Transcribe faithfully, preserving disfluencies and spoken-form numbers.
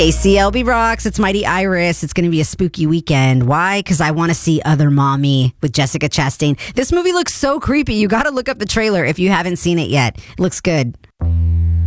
K C L B rocks. It's Mighty Iris. It's going to be a spooky weekend. Why? Because I want to see Other Mommy with Jessica Chastain. This movie looks so creepy. You got to look up the trailer if you haven't seen it yet. It looks good.